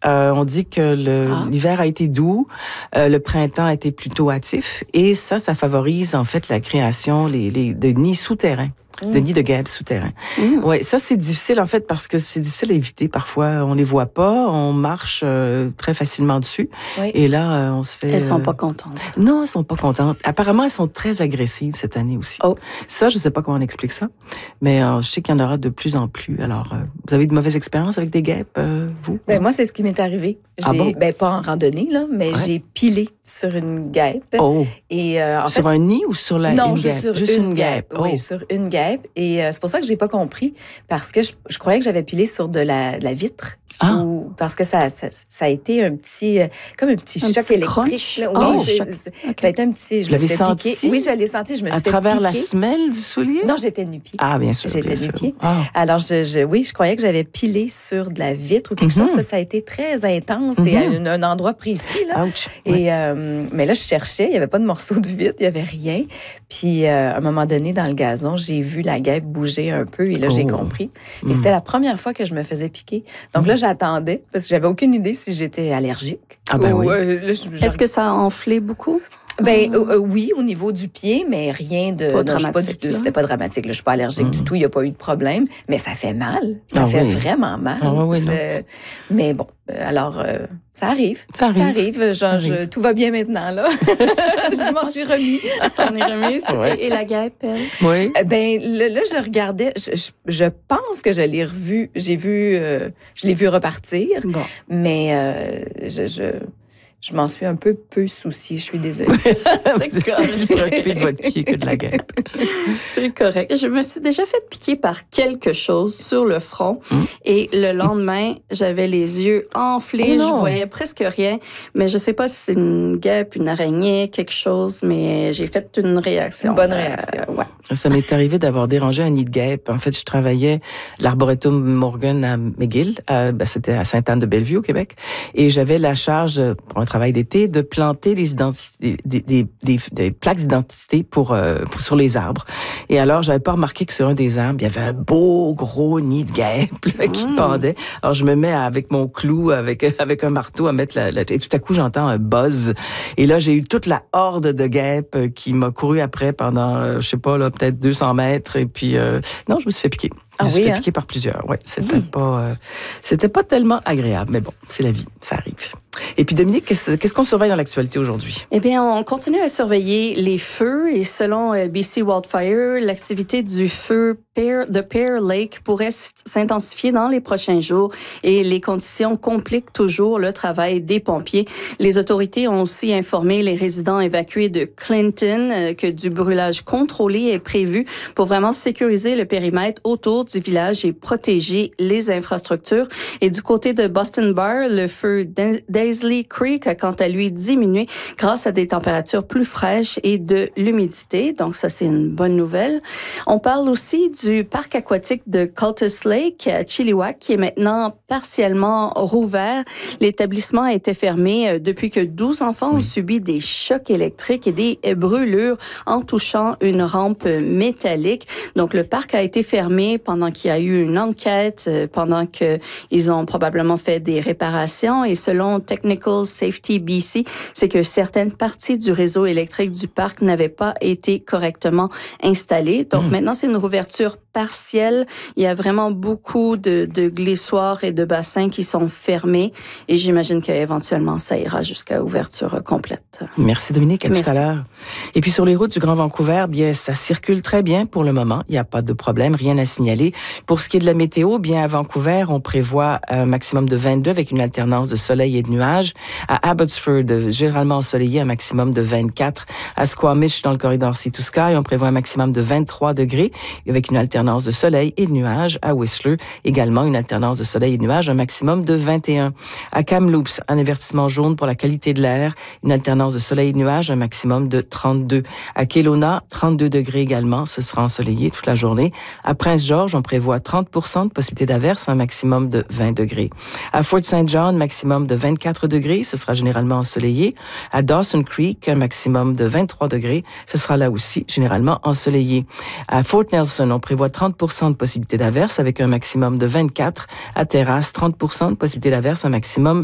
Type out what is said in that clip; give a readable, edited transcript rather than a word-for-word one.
On dit que l'hiver a été doux, le printemps a été plutôt hâtif, et ça favorise en fait la création de nids souterrains. De nids de guêpes souterrains. Ouais, ça c'est difficile en fait parce que c'est difficile à éviter. Parfois, on les voit pas, on marche très facilement dessus. Oui. Et là, on se fait... Elles sont pas contentes. Non, elles sont pas contentes. Apparemment, elles sont très agressives cette année aussi. Oh. Ça, je sais pas comment on explique ça, mais je sais qu'il y en aura de plus en plus. Alors, vous avez de mauvaises expériences avec des guêpes, vous? Ben, moi, c'est ce qui m'est arrivé. Bon? Pas en randonnée, là, mais j'ai pilé sur une guêpe. Oh. Et, sur un nid ou sur une guêpe? Juste une guêpe. Oh. Oui, sur une guêpe. Et c'est pour ça que j'ai pas compris, parce que je croyais que j'avais pilé sur de la vitre. Ah. Parce que ça a été un petit, comme un petit choc électrique. Là. Oui, ça a été un petit, je me suis fait piquer. Oui, je l'ai senti, je me suis fait piquer. À travers la semelle du soulier? Non, j'étais nu-pied. Ah, bien sûr. J'étais nu-pied. Ah. Alors, je croyais que j'avais pilé sur de la vitre ou quelque chose, parce que ça a été très intense et à un endroit précis. Là. Ouch. Et, mais là, je cherchais, il n'y avait pas de morceau de vitre, il n'y avait rien. Puis, à un moment donné, dans le gazon, j'ai vu la guêpe bouger un peu et là, j'ai compris. Et c'était la première fois que je me faisais piquer. Donc là, j'attendais, parce que j'avais aucune idée si j'étais allergique. Ah ben oui. Est-ce que ça a enflé beaucoup? Ben oui, au niveau du pied, mais rien de pas dramatique. C'était pas dramatique. Là, je suis pas allergique du tout. Il y a pas eu de problème, mais ça fait mal. Ça fait vraiment mal. Ah, oui, mais bon, alors ça arrive. Ça arrive. Genre, tout va bien maintenant là. Je m'en suis remis. T'en es remise. Ouais. Et la guêpe, elle? Oui. Ben là, je regardais. Je pense que je l'ai revu. Je l'ai vu repartir. Bon. Mais je m'en suis un peu souciée, je suis désolée. C'est correct. Plus préoccupée de votre pied que de la guêpe. C'est correct. Je me suis déjà fait piquer par quelque chose sur le front et le lendemain, j'avais les yeux enflés, je voyais presque rien, mais je sais pas si c'est une guêpe, une araignée, quelque chose, mais j'ai fait une réaction. Une bonne réaction. Ouais. Ça m'est arrivé d'avoir dérangé un nid de guêpe. En fait, je travaillais à l'Arboretum Morgan à McGill, c'était à Sainte-Anne-de-Bellevue au Québec, et j'avais la charge pour un travail d'été de planter des plaques d'identité sur les arbres. Et alors, j'avais pas remarqué que sur un des arbres, il y avait un beau gros nid de guêpe là, qui pendait. Alors, je me mets avec mon clou, avec un marteau à mettre et tout à coup, j'entends un buzz. Et là, j'ai eu toute la horde de guêpes qui m'a couru après pendant, je sais pas, là, peut-être 200 mètres. Et puis, non, je me suis fait piquer. Je me suis fait piquer par plusieurs. Ouais, c'était pas tellement agréable, mais bon, c'est la vie, ça arrive. Et puis Dominique, qu'est-ce qu'on surveille dans l'actualité aujourd'hui? Eh bien, on continue à surveiller les feux et selon BC Wildfire, l'activité du feu de Pear Lake pourrait s'intensifier dans les prochains jours et les conditions compliquent toujours le travail des pompiers. Les autorités ont aussi informé les résidents évacués de Clinton que du brûlage contrôlé est prévu pour vraiment sécuriser le périmètre autour du village et protéger les infrastructures. Et du côté de Boston Bar, le feu Daisley Creek a quant à lui diminué grâce à des températures plus fraîches et de l'humidité. Donc ça, c'est une bonne nouvelle. On parle aussi du parc aquatique de Cultus Lake à Chilliwack qui est maintenant partiellement rouvert. L'établissement a été fermé depuis que 12 enfants ont subi des chocs électriques et des brûlures en touchant une rampe métallique. Donc le parc a été fermé pendant qu'il y a eu une enquête, pendant qu'ils ont probablement fait des réparations et selon Technical Safety BC, c'est que certaines parties du réseau électrique du parc n'avaient pas été correctement installées. Donc maintenant, c'est une rouverture partielle. Il y a vraiment beaucoup de glissoires et de bassins qui sont fermés et j'imagine qu'éventuellement, ça ira jusqu'à ouverture complète. Merci Dominique, à tout à l'heure. Et puis sur les routes du Grand Vancouver, bien, ça circule très bien pour le moment. Il n'y a pas de problème, rien à signaler. Pour ce qui est de la météo, bien à Vancouver, on prévoit un maximum de 22 avec une alternance de soleil et de nuages. À Abbotsford, généralement ensoleillé, un maximum de 24. À Squamish, dans le corridor Sea to Sky, on prévoit un maximum de 23 degrés avec une alternance de soleil et de nuages. À Whistler, également une alternance de soleil et de nuages, un maximum de 21. À Kamloops, un avertissement jaune pour la qualité de l'air, une alternance de soleil et de nuages, un maximum de 32. À Kelowna, 32 degrés également, ce sera ensoleillé toute la journée. À Prince George, on prévoit 30% de possibilité d'averse, un maximum de 20 degrés. À Fort St. John, maximum de 24 degrés, ce sera généralement ensoleillé. À Dawson Creek, un maximum de 23 degrés, ce sera là aussi généralement ensoleillé. À Fort Nelson, on prévoit 30% de possibilité d'averse avec un maximum de 24. À Terrace, 30% de possibilité d'averse, un maximum